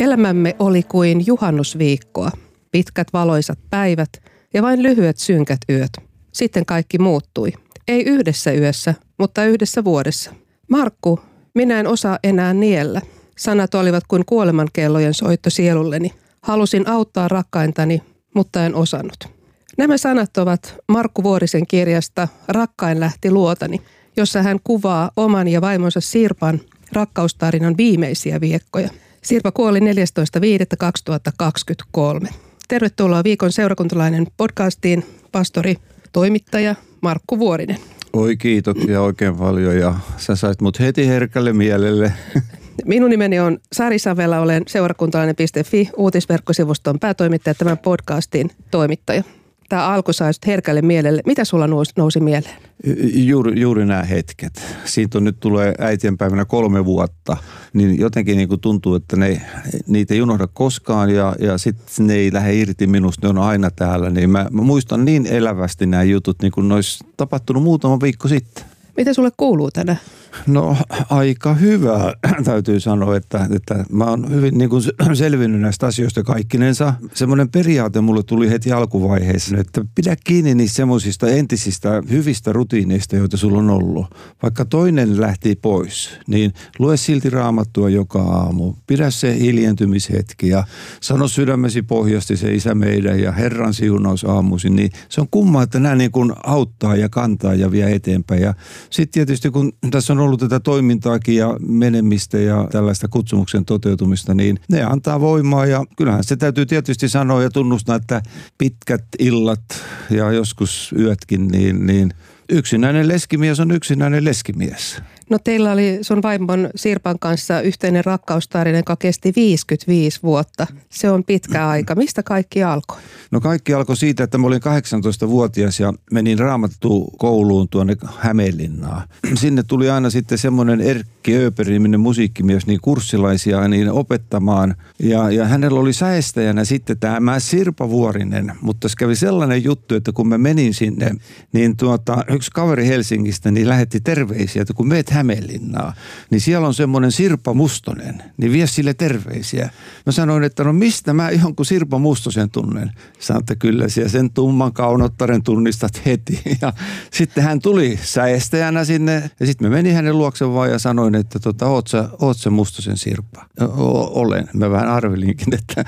Elämämme oli kuin juhannusviikkoa. Pitkät valoisat päivät ja vain lyhyet synkät yöt. Sitten kaikki muuttui. Ei yhdessä yössä, mutta yhdessä vuodessa. Markku, minä en osaa enää niellä. Sanat olivat kuin kuolemankellojen soitto sielulleni. Halusin auttaa rakkaintani, mutta en osannut. Nämä sanat ovat Markku Vuorisen kirjasta Rakkain lähti luotani, jossa hän kuvaa oman ja vaimonsa Sirpan rakkaustarinan viimeisiä viikkoja. Sirpa kuoli 14.5.2023. Tervetuloa Viikon seurakuntalainen podcastiin, pastori, toimittaja Markku Vuorinen. Oi kiitoksia oikein paljon ja sä sait mut heti herkälle mielelle. Minun nimeni on Sari Savela, olen seurakuntalainen.fi uutisverkkosivuston päätoimittaja, tämän podcastin toimittaja. Tämä alku sai herkälle mielelle. Mitä sulla nousi mieleen? Juuri nämä hetket. Siitä on nyt tulee äitienpäivänä 3 vuotta, niin jotenkin niin kuin tuntuu, että niitä ei unohda koskaan ja sitten ne ei lähde irti minusta, ne on aina täällä. Niin mä muistan niin elävästi nämä jutut, niin kuin ne olisi tapahtunut muutama viikko sitten. Mitä sulle kuuluu tänään? No aika hyvä, täytyy sanoa, että mä oon hyvin niin kuin selvinnyt näistä asioista kaikkinensa. Semmoinen periaate mulle tuli heti alkuvaiheessa, että pidä kiinni niistä semmoisista entisistä hyvistä rutiineista, joita sulla on ollut. Vaikka toinen lähti pois, niin lue silti Raamattua joka aamu. Pidä se hiljentymishetki ja sano sydämesi pohjasti se Isä meidän ja Herran siunaus aamuisin. Niin se on kumma, että nämä niin kuin auttaa ja kantaa ja vie eteenpäin. Ja sitten tietysti kun tässä on ollut tätä toimintaakin ja menemistä ja tällaista kutsumuksen toteutumista, niin ne antaa voimaa ja kyllähän se täytyy tietysti sanoa ja tunnustaa, että pitkät illat ja joskus yötkin, niin yksinäinen leskimies on yksinäinen leskimies. No teillä oli sun vaimon Sirpan kanssa yhteinen rakkaustarina, joka kesti 55 vuotta. Se on pitkä aika. Mistä kaikki alkoi? No kaikki alkoi siitä, että mä olin 18-vuotias ja menin Raamattu-kouluun tuonne Hämeenlinnaan. Sinne tuli aina sitten semmoinen Erkki Ööperi-niminen musiikkimies niin kurssilaisia niin opettamaan. Ja hänellä oli säestäjänä sitten tämä Sirpa Vuorinen, mutta tässä kävi sellainen juttu, että kun mä menin sinne, niin yksi kaveri Helsingistä niin lähetti terveisiä, että kun meet Hämeenlinnaa, niin siellä on semmoinen Sirpa Mustonen, niin vie sille terveisiä. Mä sanoin, että no mistä mä jonkun Sirpa Mustosen tunnen? Sanoin, että kyllä siellä sen tumman kaunottaren tunnistat heti. Ja sitten hän tuli säestäjänä sinne ja sitten mä menin hänen luokse vaan ja sanoin, että oot sä Mustosen Sirpa? Olen. Mä vähän arvelinkin, että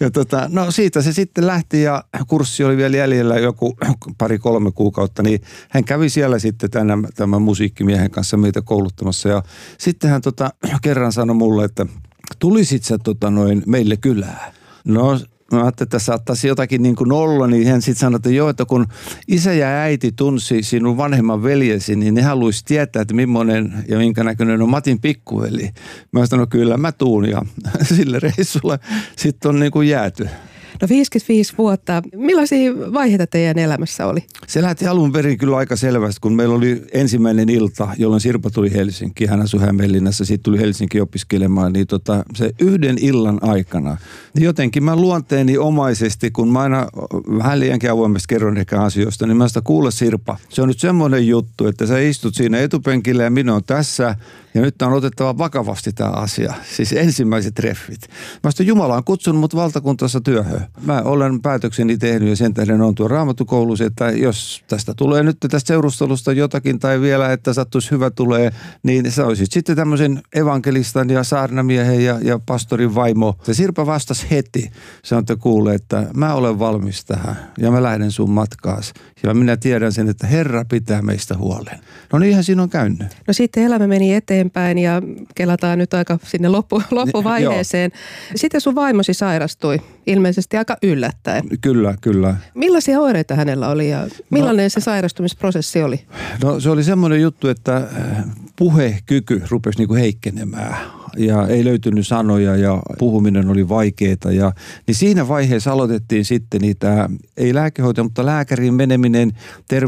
no siitä se sitten lähti ja kurssi oli vielä jäljellä joku 2-3 kuukautta, niin hän kävi siellä sitten tämän musiikkimiehen kanssa meitä kouluttamassa ja sitten hän kerran sanoi mulle, että tulisit sä meille kylään. No mä ajattelin, että saattaisi jotakin niin kuin olla, niin hän sitten sanoi, että joo, että kun isä ja äiti tunsi sinun vanhemman veljesi, niin ne haluaisi tietää, että millainen ja minkä näköinen on Matin pikkuveli. Mä sanoin, kyllä mä tuun ja sille reissulle sitten on niin kuin jääty. No 55 vuotta. Millaisia vaiheita teidän elämässä oli? Se lähti alun perin kyllä aika selvästi, kun meillä oli ensimmäinen ilta, jolloin Sirpa tuli Helsinkiin. Hän asui Hämeenlinnassa, sitten tuli Helsinkiin opiskelemaan. Niin se yhden illan aikana, niin jotenkin mä luonteeni omaisesti, kun mä aina vähän liiankin avoimesti kerron ehkä asioista, niin mä sitä kuule Sirpa. Se on nyt semmoinen juttu, että sä istut siinä etupenkillä ja minä on tässä. Ja nyt on otettava vakavasti tämä asia, siis ensimmäiset treffit. Mä sitten Jumala on kutsunut mut valtakuntassa työhön. Mä olen päätökseni tehnyt ja sen tähden on tuo Raamattukoulussa, että jos tästä tulee nyt tästä seurustelusta jotakin tai vielä, että sattuisi hyvä tulee, niin sä olisit sitten tämmöisen evankelistan ja saarnamiehen ja pastorin vaimo. Se Sirpa vastasi heti. Se on, että kuule, että mä olen valmis tähän ja mä lähden sun matkaas. Ja minä tiedän sen, että Herra pitää meistä huolen. No niinhän siinä on käynyt. No sitten elämä meni eteenpäin ja kelataan nyt aika sinne loppuvaiheeseen. Sitten sun vaimosi sairastui ilmeisesti aika yllättäen. Kyllä. Millaisia oireita hänellä oli ja millainen se sairastumisprosessi oli? No se oli semmoinen juttu, että puhekyky rupesi niinku heikkenemään. Ja ei löytynyt sanoja ja puhuminen oli vaikeaa. Niin siinä vaiheessa aloitettiin sitten niitä, ei lääkehoitoja, mutta lääkäriin meneminen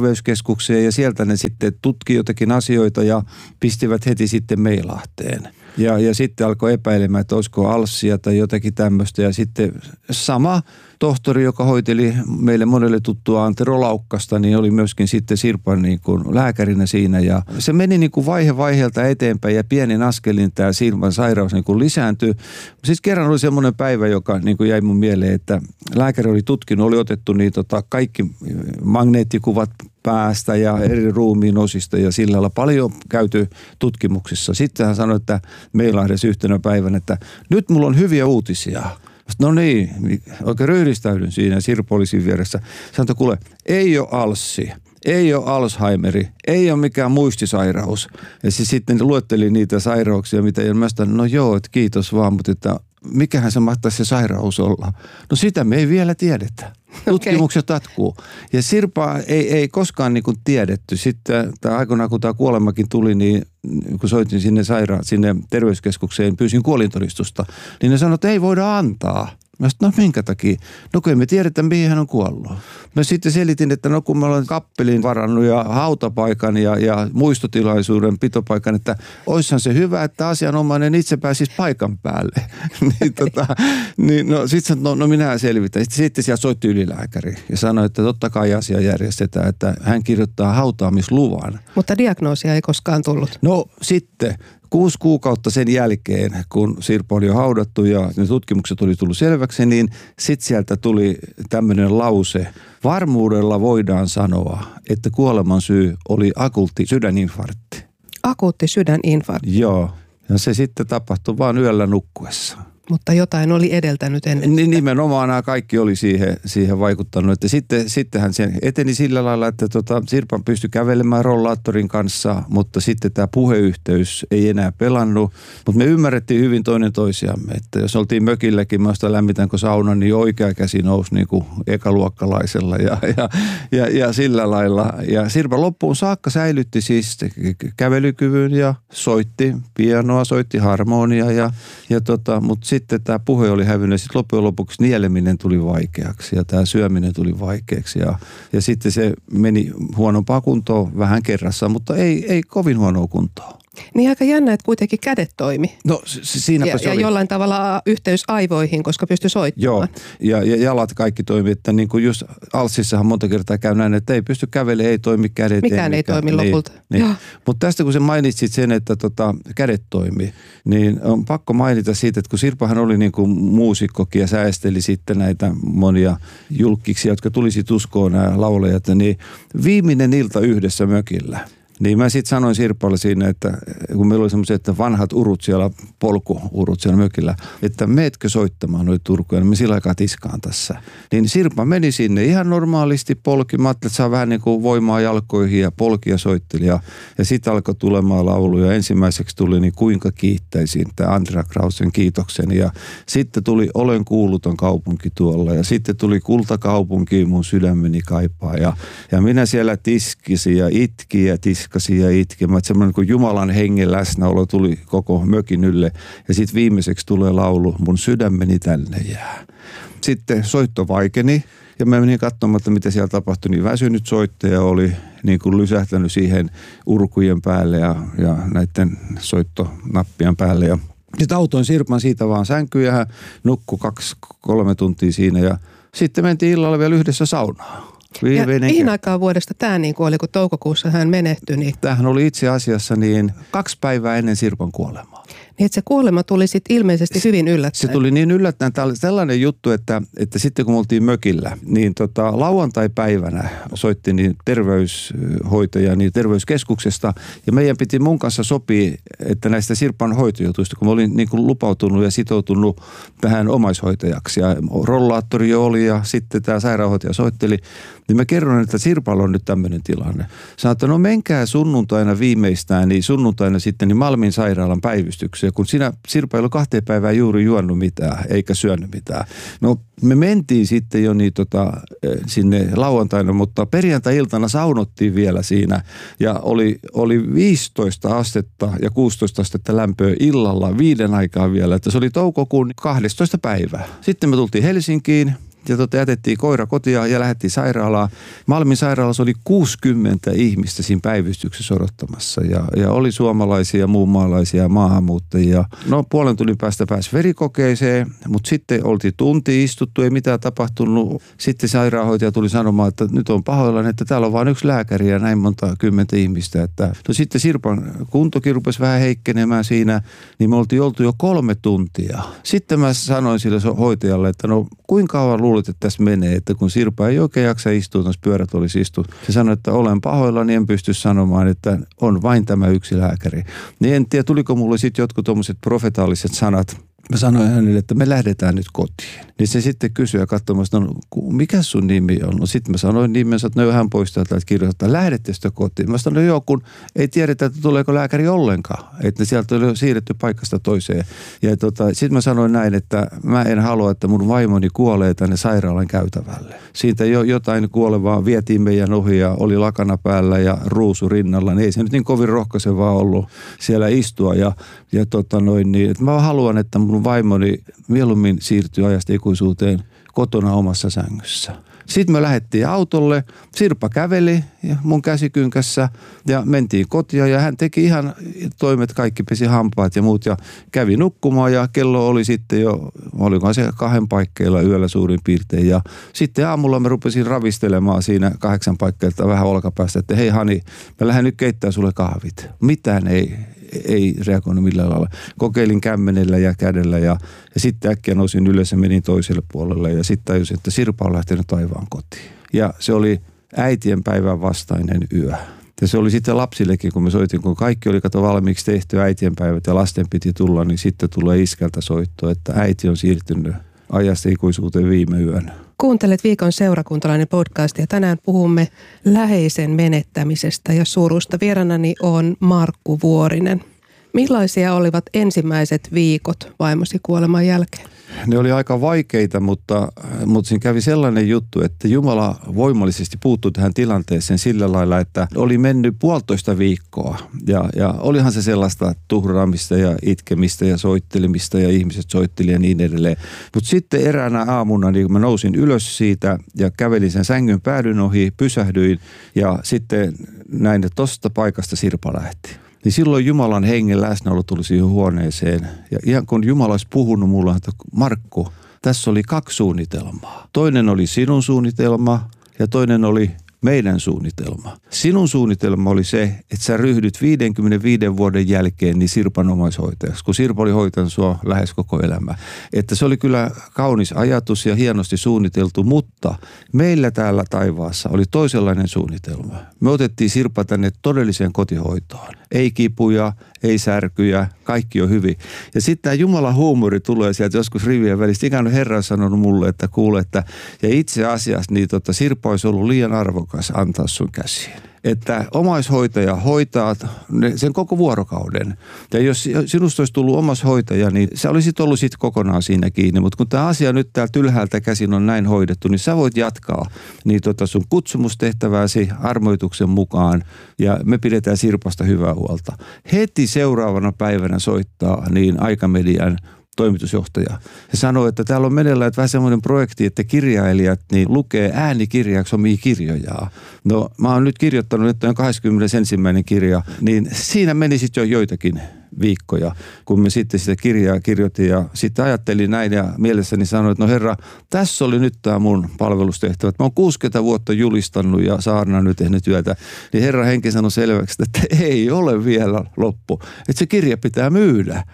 terveyskeskukseen ja sieltä ne sitten tutki jotakin asioita ja pistivät heti sitten Meilahteen. Ja sitten alkoi epäilemään, että olisiko alssia tai jotakin tämmöistä. Ja sitten sama tohtori, joka hoiteli meille monelle tuttua Antero Laukkasta, niin oli myöskin sitten Sirpan niin kuin lääkärinä siinä. Ja se meni niin kuin vaiheelta eteenpäin ja pienin askelin tämä Sirpan sairaus niin kuin lisääntyi. Siis kerran oli semmoinen päivä, joka niin kuin jäi mun mieleen, että lääkäri oli tutkinut, oli otettu niin kaikki magneettikuvat päästä ja eri ruumiin osista ja sillä lailla paljon käyty tutkimuksissa. Sitten hän sanoi, että Meilahdessa yhtenä päivänä, että nyt mulla on hyviä uutisia. No niin, oikein ryhdistäydyn siinä, Sirpa oli siinä vieressä. Sanoi, kuule, ei ole alssi, ei ole Alzheimeri, ei ole mikään muistisairaus. Ja sitten luetteli niitä sairauksia, mitä ilmeisesti, no joo, että kiitos vaan, mutta että mikähän se mahtaisi se sairaus olla? No sitä me ei vielä tiedetä. Tutkimukset jatkuu. Ja Sirpa ei koskaan niin kuin tiedetty. Sitten aikoinaan, kun tämä kuolemakin tuli, niin kun soitin sinne terveyskeskukseen, pyysin kuolintodistusta, niin ne sanoivat, että ei voida antaa. Mä sanoin, no minkä takia? No kun emme tiedetä, mihin hän on kuollut. Mä sitten selitin, että no kun mä olen kappelin varannut ja hautapaikan ja muistotilaisuuden pitopaikan, että oishan se hyvä, että asianomainen itse pääsisi paikan päälle. niin no sitten no minä selvitän. Sitten siellä soitti ylilääkäri ja sanoi, että totta kai asia järjestetään, että hän kirjoittaa hautaamisluvan. Mutta diagnoosia ei koskaan tullut. No sitten 6 kuukautta sen jälkeen, kun Sirpa oli jo haudattu ja ne tutkimukset oli tullut selväksi, niin sitten sieltä tuli tämmöinen lause. Varmuudella voidaan sanoa, että kuoleman syy oli akuutti sydäninfarkti. Akuutti sydäninfarkti? Joo, ja se sitten tapahtui vaan yöllä nukkuessa. Mutta jotain oli edeltänyt ennen sitä. Nimenomaan nämä kaikki oli siihen vaikuttanut. Että sittenhän se eteni sillä lailla, että Sirpa pystyi kävelemään rollaattorin kanssa, mutta sitten tämä puheyhteys ei enää pelannut. Mutta me ymmärrettiin hyvin toinen toisiamme, että jos oltiin mökilläkin, mä sitä lämmitänkö sauna, niin oikea käsi nousi niin kuin ekaluokkalaisella ja sillä lailla. Ja Sirpa loppuun saakka säilytti siis kävelykyvyn ja soitti pianoa, soitti harmonia mutta sitten tämä puhe oli hävinnyt ja sitten loppujen lopuksi nieleminen tuli vaikeaksi ja tämä syöminen tuli vaikeaksi ja sitten se meni huonompaa kuntoon vähän kerrassa, mutta ei kovin huonoa kuntoa. Niin aika jännä, että kuitenkin kädet toimi. No siinäpä se oli. Ja jollain tavalla yhteys aivoihin, koska pystyi soittamaan. Joo, ja jalat kaikki toimi, että niin kuin just Alssissahan monta kertaa käy näin, että ei pysty kävelemään, ei toimi kädet. Mikään ei toimi lopulta. Niin. Mutta tästä kun sä mainitsit sen, että kädet toimi, niin on pakko mainita siitä, että kun Sirpahan oli niin kuin muusikkokin ja säästeli sitten näitä monia julkkiksi, jotka tulisi uskoon nämä laulajat, niin viimeinen ilta yhdessä mökillä. Niin mä sitten sanoin Sirpalle siinä, että kun meillä oli semmoiset vanhat urut siellä, polkuurut siellä mökillä, että meetkö soittamaan noita Turkuja, niin me sillä aikaa tiskaan tässä. Niin Sirpa meni sinne ihan normaalisti polki. Mä ajattelin, että saa vähän niin kuin voimaa jalkoihin ja polki ja soitteli. Ja sitten alkoi tulemaan lauluja. Ensimmäiseksi tuli niin kuinka kiittäisin tämä Andrea Krausen kiitoksen. Ja sitten tuli Olen kuuluton kaupunki tuolla. Ja sitten tuli Kultakaupunki mun sydämeni kaipaa. Ja minä siellä tiskisin ja itki ja tiskasin ja itkemään. Semmoinen kuin Jumalan hengen läsnäolo tuli koko mökin ylle. Ja sitten viimeiseksi tulee laulu, mun sydämeni tänne jää. Sitten soitto vaikeni ja mä menin katsomaan, että mitä siellä tapahtui. Niin väsynyt soittaja oli niin kuin lysähtänyt siihen urkujen päälle ja näiden soittonappien päälle. Ja sitten autoin Sirpan siitä vaan sänkyyn ja hän nukkui 2-3 tuntia siinä ja sitten mentiin illalla vielä yhdessä saunaan. Ja mihin aikaan vuodesta tämä niin oli, kun toukokuussa hän menehtyi? Niin... Tämähän oli itse asiassa 2 päivää ennen Sirpan kuolemaa. Niin, että se kuolema tuli sitten ilmeisesti hyvin yllättäen. Se tuli niin yllättäen. Tämä oli sellainen juttu, että sitten kun me oltiin mökillä, niin lauantai-päivänä soitti niin terveyshoitaja niin terveyskeskuksesta. Ja meidän piti mun kanssa sopia, että näistä Sirpan hoitojutuista, kun mä olin niin kuin lupautunut ja sitoutunut tähän omaishoitajaksi. Ja rollaattori jo oli ja sitten tämä sairaanhoitaja soitteli. Niin mä kerron, että Sirpalla on nyt tämmöinen tilanne. Sanoin, että no menkää sunnuntaina viimeistään, niin sunnuntaina sitten niin Malmin sairaalan päivystykseen, kun Sirpa ei ollut 2 päivää juuri juonut mitään, eikä syönyt mitään. No me mentiin sitten jo sinne lauantaina, mutta perjantai-iltana saunottiin vielä siinä ja oli 15 astetta ja 16 astetta lämpöä illalla 5 aikaa vielä, että se oli toukokuun 12 päivää. Sitten me tultiin Helsinkiin. jätettiin koira kotia ja lähdettiin sairaalaan. Malmin sairaalassa oli 60 ihmistä siinä päivystyksessä odottamassa ja oli suomalaisia, muunmaalaisia, maahanmuuttajia. No puolen tunnin päästä pääsi verikokeeseen, mutta sitten oltiin tunti istuttu, ei mitään tapahtunut. Sitten sairaanhoitaja tuli sanomaan, että nyt on pahoillani, että täällä on vain yksi lääkäri ja näin monta 10 ihmistä. Että, no sitten Sirpan kuntokin rupesi vähän heikkenemään siinä, niin me oltiin oltu jo 3 tuntia. Sitten mä sanoin sille hoitajalle, että no kuinka kauan luulet, että tässä menee, että kun Sirpa ei oikein jaksa istua, tuossa pyörät olisi istu. Se sanoi, että olen pahoillani, en pysty sanomaan, että on vain tämä yksi lääkäri. Niin en tiedä, tuliko mulle sitten jotkut tuommoiset profetaaliset sanat. Mä sanoin hänelle, että me lähdetään nyt kotiin. Niin se sitten kysyi ja katsomassa, no mikä sun nimi on? No sitten mä sanoin nimen, että no hän pois täältä kirjoittaa, lähdette sitä kotiin. Mä sanoin, joo, kun ei tiedetä, että tuleeko lääkäri ollenkaan. Että sieltä oli siirretty paikasta toiseen. Ja sitten mä sanoin näin, että mä en halua, että mun vaimoni kuolee tänne sairaalan käytävälle. Siitä jo jotain kuolevaa vietiin meidän ohi ja oli lakana päällä ja ruusu rinnalla. Niin ei se nyt niin kovin rohkaisevaa ollut siellä istua. Niin, että mä haluan, että mun vaimoni mieluummin siirtyy ajasta ikuisuuteen kotona omassa sängyssä. Sitten me lähdettiin autolle, Sirpa käveli mun käsikynkässä ja mentiin kotia ja hän teki ihan toimet, kaikki pesi hampaat ja muut ja kävi nukkumaan ja kello oli sitten jo, olikohan se 2 paikkeilla yöllä suurin piirtein ja sitten aamulla me rupesin ravistelemaan siinä 8 paikkeilta vähän olkapäästä, että hei Hani, mä lähden nyt keittää sulle kahvit. Mitään ei reagoinut millään lailla. Kokeilin kämmenellä ja kädellä ja sitten äkkiä nousin ylös ja menin toiselle puolelle ja sitten tajusin, että Sirpa on lähtenyt taivaan kotiin. Ja se oli äitien päivän vastainen yö. Ja se oli sitten lapsillekin, kun me soitin, kun kaikki oli valmiiksi tehty äitienpäivät ja lasten piti tulla, niin sitten tulee iskältä soitto, että äiti on siirtynyt ajasta ikuisuuteen viime yönä. Kuuntelet Viikon seurakuntalainen podcast ja tänään puhumme läheisen menettämisestä ja surusta. Vieraanani on Markku Vuorinen. Millaisia olivat ensimmäiset viikot vaimosi kuoleman jälkeen? Ne oli aika vaikeita, mutta siinä kävi sellainen juttu, että Jumala voimallisesti puuttui tähän tilanteeseen sillä lailla, että oli mennyt 1,5 viikkoa. Ja olihan se sellaista tuhraamista ja itkemistä ja soittelemista ja ihmiset soitteli ja niin edelleen. Mutta sitten eräänä aamuna niin mä nousin ylös siitä ja kävelin sen sängyn päädyn ohi, pysähdyin ja sitten näin, että tosta paikasta Sirpa lähti. Niin silloin Jumalan hengen läsnäolo tuli siihen huoneeseen. Ja ihan kun Jumala olisi puhunut mulle, että Markku, tässä oli 2 suunnitelmaa. Toinen oli sinun suunnitelma ja toinen oli meidän suunnitelma. Sinun suunnitelma oli se, että sä ryhdyt 55 vuoden jälkeen niin Sirpan omaishoitajaksi, kun Sirpa oli hoitanut sua lähes koko elämä. Että se oli kyllä kaunis ajatus ja hienosti suunniteltu, mutta meillä täällä taivaassa oli toisenlainen suunnitelma. Me otettiin Sirpa tänne todelliseen kotihoitoon. Ei kipuja, ei särkyjä, kaikki on hyvin. Ja sitten tämä Jumalan huumori tulee sieltä joskus rivien välistä. Ikään kuin Herra on sanonut mulle, että kuule, että ja itse asiassa niin Sirpa olisi ollut liian arvokas antaa sun käsiin. Että omaishoitaja hoitaa sen koko vuorokauden. Ja jos sinusta olisi tullut omaishoitaja, niin sä olisit ollut sitten kokonaan siinä kiinni. Mutta kun tämä asia nyt täältä ylhäältä käsin on näin hoidettu, niin sä voit jatkaa niin sun kutsumustehtävääsi armoituksen mukaan. Ja me pidetään Sirpasta hyvää huolta. Heti seuraavana päivänä soittaa niin Aikamedian toimitusjohtaja. He sanoi, että täällä on meneillään vähän semmoinen projekti, että kirjailijat niin lukee äänikirjaksi omia kirjojaan. No mä oon nyt kirjoittanut, että on 21. kirja, niin siinä meni sitten jo joitakin viikkoja, kun me sitten sitä kirjaa kirjoitin ja sitten ajattelin näin ja mielessäni sanoin, että no Herra, tässä oli nyt tämä mun palvelustehtävä. Mä oon 60 vuotta julistanut ja saarnannut tehnyt työtä, niin Herra henki sanoi selväksi, että ei ole vielä loppu, että se kirja pitää myydä.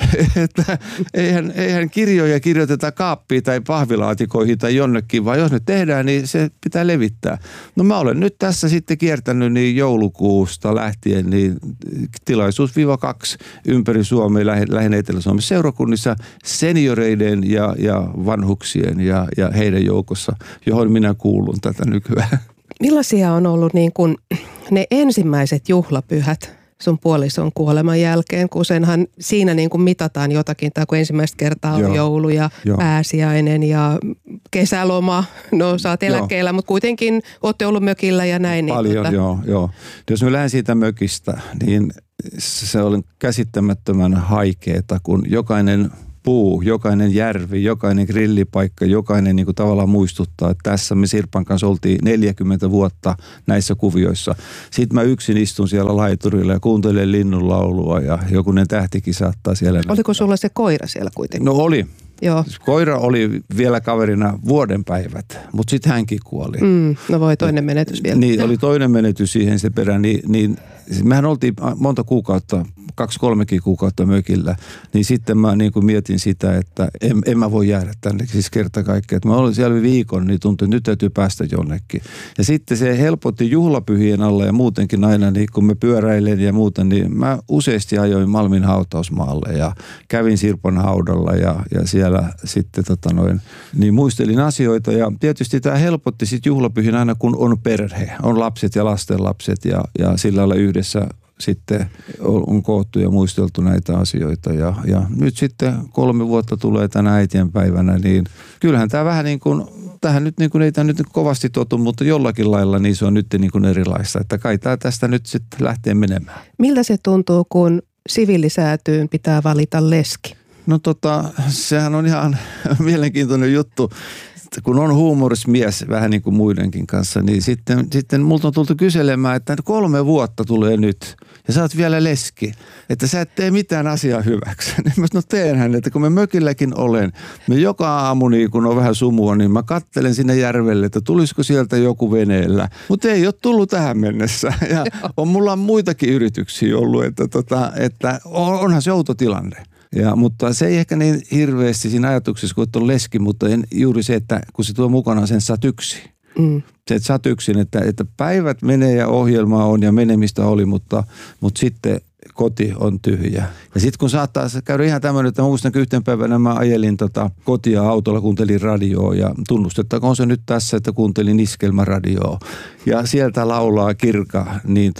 Että eihän kirjoja kirjoiteta kaappiin tai pahvilaatikoihin tai jonnekin, vaan jos ne tehdään, niin se pitää levittää. No mä olen nyt tässä sitten kiertänyt niin joulukuusta lähtien niin tilaisuus -2 ympäri Suomea, lähinnä Etelä-Suomessa seurakunnissa senioreiden ja vanhuksien ja heidän joukossa, johon minä kuulun tätä nykyään. Millaisia on ollut niin kuin ne ensimmäiset juhlapyhät sun puolison kuoleman jälkeen, kun senhan siinä niin kuin mitataan jotakin, tai kun ensimmäistä kertaa on joulu ja pääsiäinen ja kesäloma, no sä oot eläkkeellä, mutta kuitenkin ootte ollut mökillä ja näin. Paljon, niin, joo. Jos mä lähden siitä mökistä, niin se on käsittämättömän haikeeta, kun jokainen puu, jokainen järvi, jokainen grillipaikka, jokainen niin kuin tavallaan muistuttaa, että tässä me Sirpan kanssa oltiin 40 vuotta näissä kuvioissa. Sitten mä yksin istun siellä laiturilla ja kuuntelen linnunlaulua ja jokunen tähtikin saattaa siellä. Oliko sulla se koira siellä kuitenkin? No oli. Joo. Koira oli vielä kaverina vuoden päivät, mutta sitten hänkin kuoli. No voi, toinen menetys vielä. Niin, oli toinen menetys siihen se perään. Niin mehän oltiin monta kuukautta, 2-3 kuukautta mökillä. Niin sitten mä niin kuin mietin sitä, että en mä voi jäädä tänne siis kerta kaikkiaan. Mä olin siellä viikon, niin tuntui, että nyt täytyy päästä jonnekin. Ja sitten se helpotti juhlapyhien alla ja muutenkin aina, niin kun me pyöräilen ja muuten, niin mä useasti ajoin Malmin hautausmaalle ja kävin Sirpan haudalla ja siellä sitten niin muistelin asioita ja tietysti tämä helpotti sitten juhlapyhin aina kun on perhe, on lapset ja lastenlapset ja sillä lailla yhdessä sitten on koottu ja muisteltu näitä asioita ja nyt sitten 3 vuotta tulee tänä äitienpäivänä, niin kyllähän tämä vähän niin kuin, tähän nyt niin kuin ei tämä nyt kovasti totu, mutta jollakin lailla niin se on nyt niin kuin erilaista, että kai tämä tästä nyt sitten lähtee menemään. Miltä se tuntuu, kun siviilisäätyyn pitää valita leski? No sehän on ihan mielenkiintoinen juttu. Kun on huumorismies vähän niin kuin muidenkin kanssa, niin sitten multa on tultu kyselemään, että 3 vuotta tulee nyt ja sä oot vielä leski, että sä et tee mitään asiaa hyväksi. No teenhän, että kun mä mökilläkin olen, me joka aamu niin kun on vähän sumua, niin mä katselen sinne järvelle, että tulisiko sieltä joku veneellä. Mutta ei ole tullut tähän mennessä ja mulla on muitakin yrityksiä ollut, että onhan se outo tilanne. Mutta se ei ehkä niin hirveästi siinä ajatuksessa, kun on leski, mutta juuri se, että kun se tuo mukanaan sen saat yksin. Se, että saat yksin, että päivät menee ja ohjelmaa on ja menemistä oli, mutta sitten koti on tyhjä. Ja sitten kun saattaa käydä ihan tämmöinen, että mä muistan, että yhten päivänä mä ajelin kotia autolla, kuuntelin radioa ja tunnustettakoon se nyt tässä, että kuuntelin iskelmäradioa. Ja sieltä laulaa Kirka, niin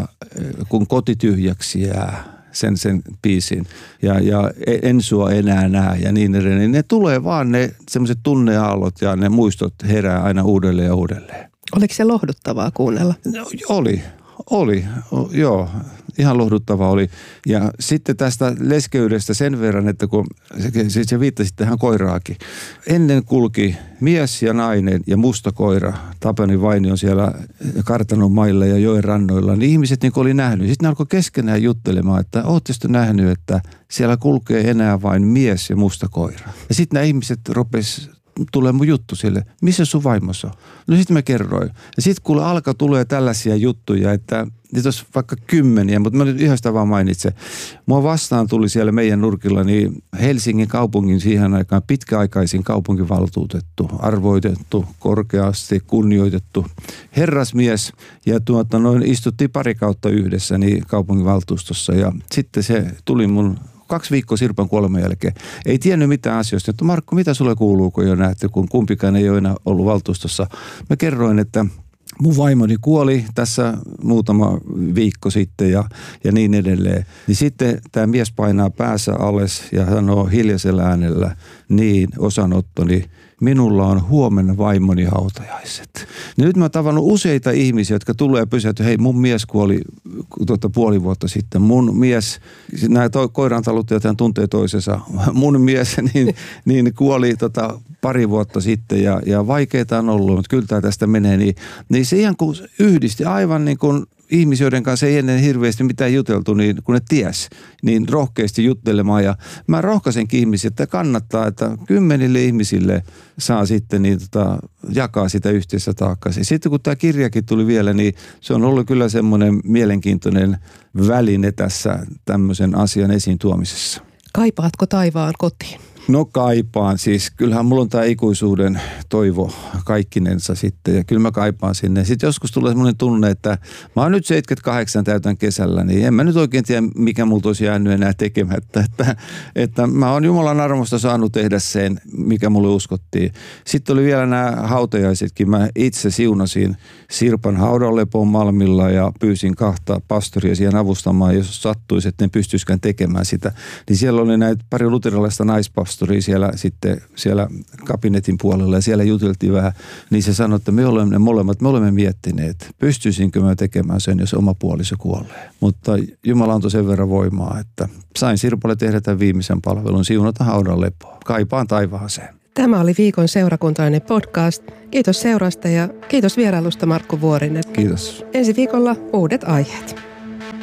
kun koti tyhjäksi jää. Sen biisin ja en sua enää näe ja niin edelleen. Niin ne tulee vaan ne semmoiset tunneaallot ja ne muistot herää aina uudelleen ja uudelleen. Oliko se lohduttavaa kuunnella? No, oli, joo. Ihan lohduttava oli. Ja sitten tästä leskeydestä sen verran, että kun se viittasi tähän koiraakin. Ennen kulki mies ja nainen ja musta koira. Tapani Vaini on siellä kartanon mailla ja joen rannoilla. Niin ihmiset niin oli nähnyt. Sitten ne alkoi keskenään juttelemaan, että ootteko te nähnyt, että siellä kulkee enää vain mies ja musta koira. Ja sitten nämä ihmiset tulee mun juttu sille, missä sun vaimossa on? No sitten mä kerroin. Ja sitten kun tulee tällaisia juttuja, että niitä olisi vaikka 10, mutta mä nyt yhdestä vaan mainitsen. Mua vastaan tuli siellä meidän nurkilla niin Helsingin kaupungin siihen aikaan pitkäaikaisin kaupunkivaltuutettu, arvoitettu, korkeasti kunnioitettu herrasmies. Ja istuttiin 2 kautta yhdessä niin kaupunginvaltuustossa ja sitten se tuli mun 2 viikkoa Sirpan kuoleman jälkeen. Ei tiennyt mitään asioista. Että Markku, mitä sulle kuuluu, kun jo näette, kun kumpikaan ei ole enää ollut valtuustossa. Mä kerroin, että mun vaimoni kuoli tässä muutama viikko sitten ja niin edelleen. Niin sitten tämä mies painaa päässä alas ja sanoo hiljaisella äänellä, niin osanottoni, minulla on huomenna vaimoni hautajaiset. Ja nyt mä oon tavannut useita ihmisiä, jotka tulee ja pysähtyy, hei mun mies kuoli puoli vuotta sitten. Mun mies, nämä koirantaluttajat tuntee toisensa, mun mies niin kuoli 2 vuotta sitten ja vaikeita on ollut, mutta kyllä tämä tästä menee. Niin se ihan kun yhdisti aivan niin kuin ihmisiä, joiden kanssa ei ennen hirveästi mitään juteltu, niin kun ne ties, niin rohkeasti juttelemaan. Ja mä rohkaisenkin ihmisiä, että kannattaa, että 10 ihmisille saa sitten jakaa sitä yhteistä taakkaa. Sitten kun tämä kirjakin tuli vielä, niin se on ollut kyllä semmoinen mielenkiintoinen väline tässä tämmöisen asian esiin tuomisessa. Kaipaatko taivaan kotiin? No kaipaan. Siis kyllähän mulla on tämä ikuisuuden toivo kaikkinensa sitten ja kyllä mä kaipaan sinne. Sitten joskus tulee semmoinen tunne, että mä oon nyt 78 täytän kesällä, niin en mä nyt oikein tiedä, mikä multa olisi jäänyt enää tekemättä. Että mä oon Jumalan armosta saanut tehdä sen, mikä mulle uskottiin. Sitten oli vielä nämä hautajaisetkin. Mä itse siunasin Sirpan haudanlepon Malmilla ja pyysin 2 pastoria siihen avustamaan, jos sattuisi, että ne pystyisikään tekemään sitä. Niin siellä oli näitä pari luterilaista naispastoria pastori siellä kabinetin puolella ja siellä juteltiin vähän, niin se sanoi, että me olemme miettineet, pystyisinkö mä tekemään sen, jos oma puoliso kuolee. Mutta Jumala antoi sen verran voimaa, että sain Sirpalle tehdä tämän viimeisen palvelun, siunata haudan lepoa. Kaipaan taivaaseen. Tämä oli viikon seurakuntainen podcast. Kiitos seurasta ja kiitos vierailusta Markku Vuorinen. Kiitos. Ensi viikolla uudet aiheet.